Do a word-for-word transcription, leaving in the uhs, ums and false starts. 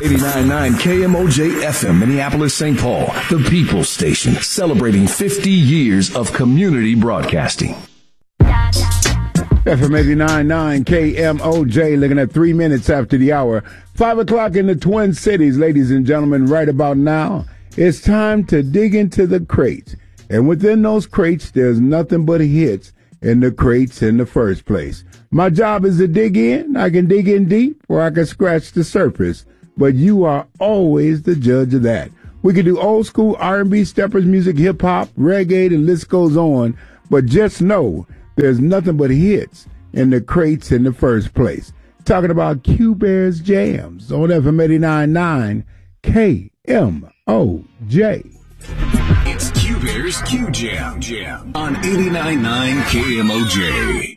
eighty-nine point nine K M O J F M, Minneapolis, Saint Paul, the People's Station, celebrating fifty years of community broadcasting. F M eighty-nine point nine K M O J, looking at three minutes after the hour. Five o'clock in the Twin Cities, ladies and gentlemen, right about now. It's time to dig into the crates. And within those crates, there's nothing but hits in the crates in the first place. My job is to dig in. I can dig in deep or I can scratch the surface. But you are always the judge of that. We can do old school R and B, steppers music, hip hop, reggae, the list goes on. But just know there's nothing but hits in the crates in the first place. Talking about Q Bear's Jams on F M eighty-nine point nine K M O J. It's Q Bear's Q Jam Jam on eighty-nine point nine K M O J.